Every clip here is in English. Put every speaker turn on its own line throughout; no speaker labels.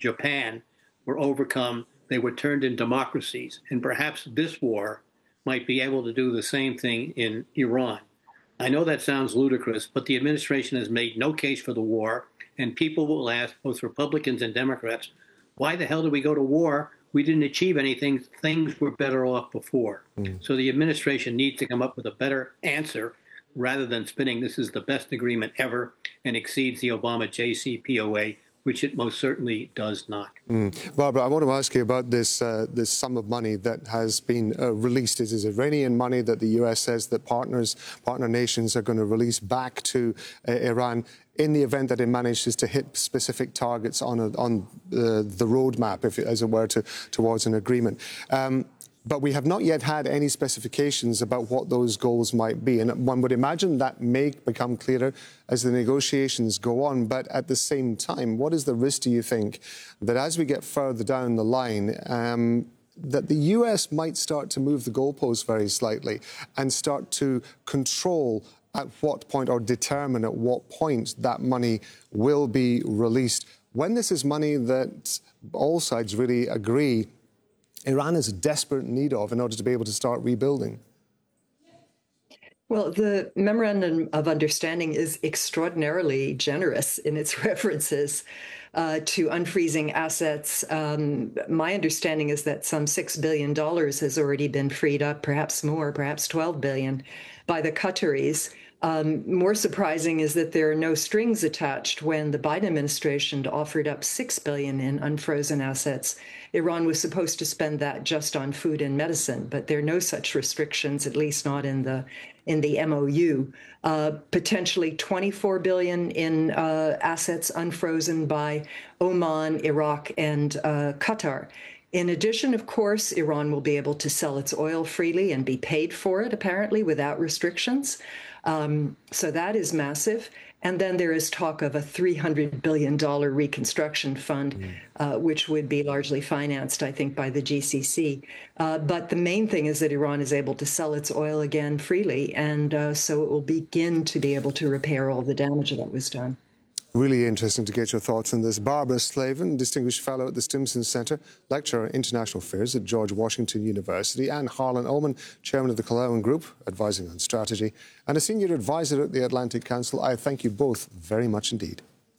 Japan were overcome. They were turned into democracies. And perhaps this war might be able to do the same thing in Iran. I know that sounds ludicrous, but the administration has made no case for the war. And people will ask, both Republicans and Democrats, why the hell did we go to war? We didn't achieve anything. Things were better off before. So the administration needs to come up with a better answer rather than spinning this is the best agreement ever and exceeds the Obama JCPOA, which it most certainly does not.
Barbara, I want to ask you about this sum of money that has been released. It is Iranian money that the US says that partner nations are going to release back to Iran in the event that it manages to hit specific targets on the roadmap, as it were, towards an agreement. But we have not yet had any specifications about what those goals might be. And one would imagine that may become clearer as the negotiations go on. But at the same time, what is the risk, do you think, that as we get further down the line, that the US might start to move the goalposts very slightly and start to control at what point or determine at what point that money will be released, when this is money that all sides really agree Iran is in desperate need of in order to be able to start rebuilding?
Well, the Memorandum of Understanding is extraordinarily generous in its references to unfreezing assets. My understanding is that some $6 billion has already been freed up, perhaps more, perhaps $12 billion, by the Qataris. More surprising is that there are no strings attached when the Biden administration offered up $6 billion in unfrozen assets. Iran was supposed to spend that just on food and medicine, but there are no such restrictions, at least not in the MOU. Potentially $24 billion in assets unfrozen by Oman, Iraq, and Qatar. In addition, of course, Iran will be able to sell its oil freely and be paid for it, apparently, without restrictions. So that is massive. And then there is talk of a $300 billion reconstruction fund, which would be largely financed, I think, by the GCC. But the main thing is that Iran is able to sell its oil again freely, and so it will begin to be able to repair all the damage that was done.
Really interesting to get your thoughts on this. Barbara Slavin, Distinguished Fellow at the Stimson Center, Lecturer in International Affairs at George Washington University, and Harlan Ullman, Chairman of the Cologne Group, advising on strategy, and a Senior Advisor at the Atlantic Council. I thank you both very much indeed.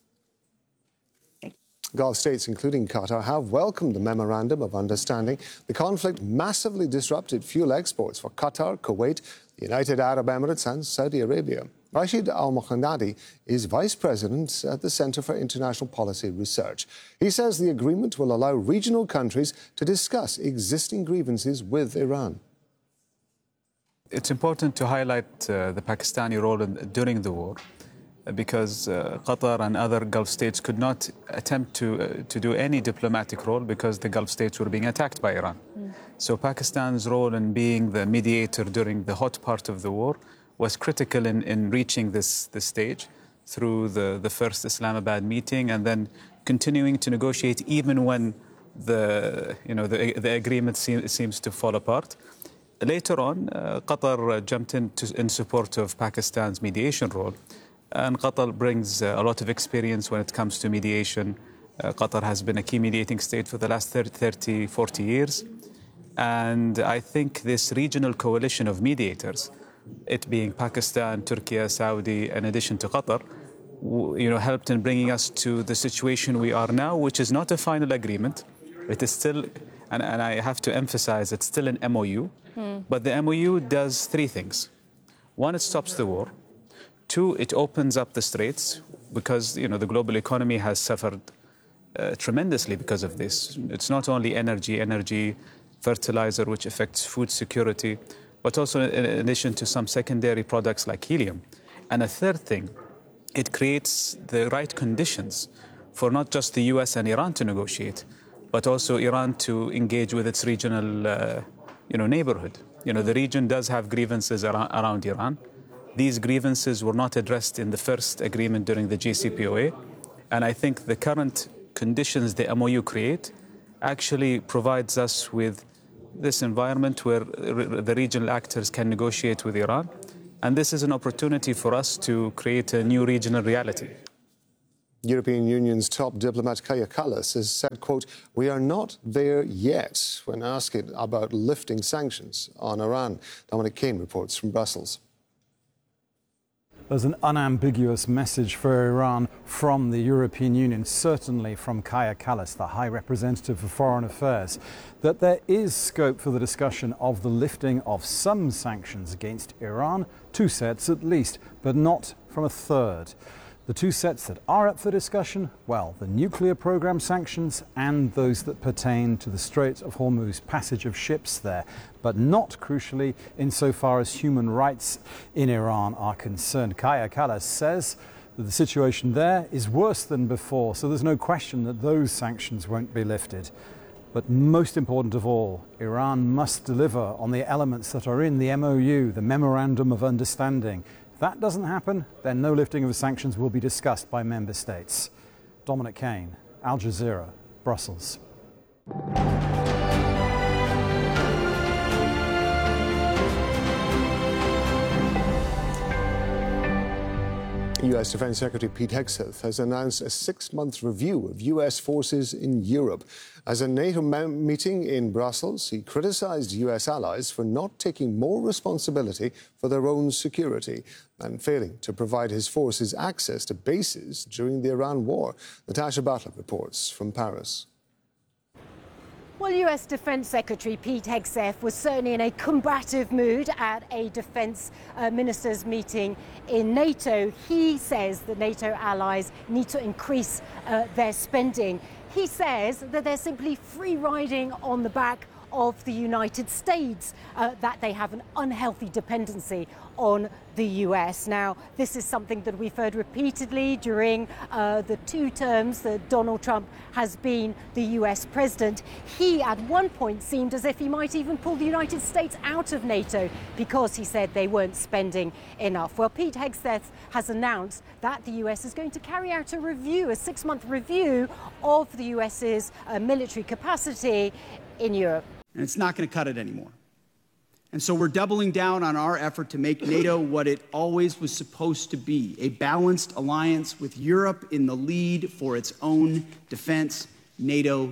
Gulf states, including Qatar, have welcomed the Memorandum of Understanding. The conflict massively disrupted fuel exports for Qatar, Kuwait, the United Arab Emirates and Saudi Arabia. Rashid Al-Mokhanadi is Vice President at the Center for International Policy Research. He says the agreement will allow regional countries to discuss existing grievances with Iran.
It's important to highlight the Pakistani role during the war, because Qatar and other Gulf states could not attempt to do any diplomatic role because the Gulf states were being attacked by Iran. So Pakistan's role in being the mediator during the hot part of the war was critical in reaching this stage through the first Islamabad meeting and then continuing to negotiate even when the agreement seems to fall apart. Later on, Qatar jumped in support of Pakistan's mediation role. And Qatar brings a lot of experience when it comes to mediation. Qatar has been a key mediating state for the last 30, 40 years. And I think this regional coalition of mediators, it being Pakistan, Turkey, Saudi, in addition to Qatar, helped in bringing us to the situation we are now, which is not a final agreement. It is still, and I have to emphasize, it's still an MOU. But the MOU does three things. One, it stops the war. Two, it opens up the straits because, the global economy has suffered tremendously because of this. It's not only energy, fertilizer, which affects food security, but also in addition to some secondary products like helium. And a third thing, it creates the right conditions for not just the US and Iran to negotiate, but also Iran to engage with its regional, neighborhood. The region does have grievances around Iran. These grievances were not addressed in the first agreement during the JCPOA. And I think the current conditions the MOU create actually provides us with this environment where the regional actors can negotiate with Iran. And this is an opportunity for us to create a new regional reality.
European Union's top diplomat Kaja Kallas has said, quote, "We are not there yet," when asked about lifting sanctions on Iran. Dominic Kane reports from Brussels.
There's an unambiguous message for Iran from the European Union, certainly from Kaja Kallas, the High Representative for Foreign Affairs, that there is scope for the discussion of the lifting of some sanctions against Iran, 2 sets at least, but not from a third. The 2 sets that are up for discussion, well, the nuclear program sanctions and those that pertain to the Strait of Hormuz, passage of ships there, but not crucially insofar as human rights in Iran are concerned. Kaja Kallas says that the situation there is worse than before, so there's no question that those sanctions won't be lifted. But most important of all, Iran must deliver on the elements that are in the MOU, the Memorandum of Understanding. If that doesn't happen, then no lifting of the sanctions will be discussed by member states. Dominic Kane, Al Jazeera, Brussels.
U.S. Defense Secretary Pete Hegseth has announced a 6-month review of U.S. forces in Europe. As a NATO meeting in Brussels, he criticized U.S. allies for not taking more responsibility for their own security and failing to provide his forces access to bases during the Iran war. Natasha Butler reports from Paris.
Well, US Defense Secretary Pete Hegseth was certainly in a combative mood at a defense ministers meeting in NATO. He says that NATO allies need to increase their spending. He says that they're simply free riding on the back of the United States, that they have an unhealthy dependency on the US. Now, this is something that we've heard repeatedly during the 2 terms that Donald Trump has been the US president. He, at one point, seemed as if he might even pull the United States out of NATO because he said they weren't spending enough. Well, Pete Hegseth has announced that the US is going to carry out a review, a 6-month review of the US's military capacity in Europe.
And it's not going to cut it anymore. And so we're doubling down on our effort to make NATO what it always was supposed to be, a balanced alliance with Europe in the lead for its own defense, NATO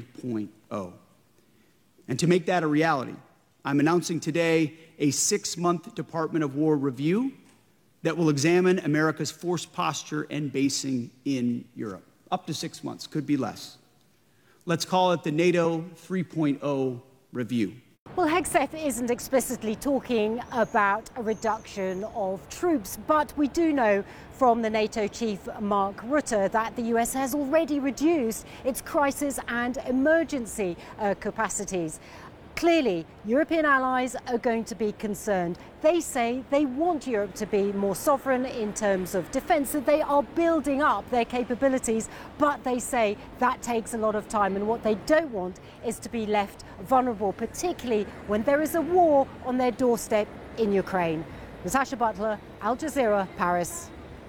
3.0. And to make that a reality, I'm announcing today a 6-month Department of War review that will examine America's force posture and basing in Europe. Up to 6 months, could be less. Let's call it the NATO 3.0 review.
Well, Hegseth isn't explicitly talking about a reduction of troops, but we do know from the NATO chief Mark Rutte that the US has already reduced its crisis and emergency capacities. Clearly, European allies are going to be concerned. They say they want Europe to be more sovereign in terms of defence, that they are building up their capabilities, but they say that takes a lot of time, and what they don't want is to be left vulnerable, particularly when there is a war on their doorstep in Ukraine. Natasha Butler, Al Jazeera, Paris.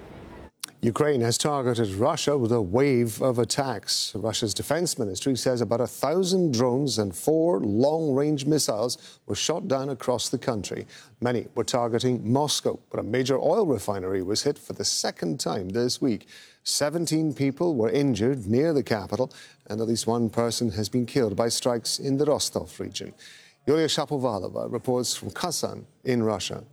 Ukraine has targeted Russia with a wave of attacks. Russia's defense ministry says about 1,000 drones and 4 long-range missiles were shot down across the country. Many were targeting Moscow, but a major oil refinery was hit for the 2nd time this week. 17 people were injured near the capital, and at least 1 person has been killed by strikes in the Rostov region. Yulia Shapovalova reports from Kazan in Russia.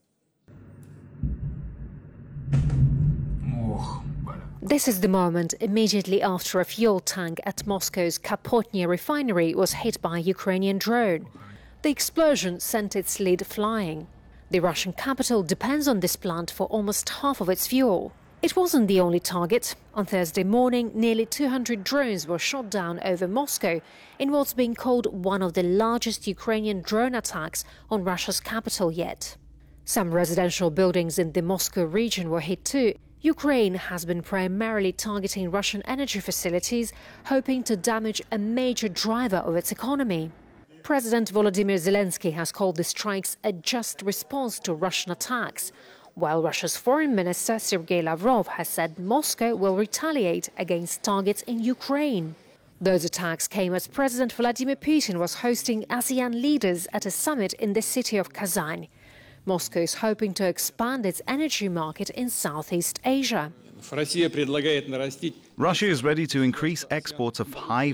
This is the moment immediately after a fuel tank at Moscow's Kapotny refinery was hit by a Ukrainian drone. The explosion sent its lid flying. The Russian capital depends on this plant for almost half of its fuel. It wasn't the only target. On Thursday morning, nearly 200 drones were shot down over Moscow in what's being called one of the largest Ukrainian drone attacks on Russia's capital yet. Some residential buildings in the Moscow region were hit too. Ukraine has been primarily targeting Russian energy facilities, hoping to damage a major driver of its economy. President Volodymyr Zelensky has called the strikes a just response to Russian attacks, while Russia's foreign minister Sergei Lavrov has said Moscow will retaliate against targets in Ukraine. Those attacks came as President Vladimir Putin was hosting ASEAN leaders at a summit in the city of Kazan. Moscow is hoping to expand its energy market in Southeast Asia.
Russia is ready to increase exports of high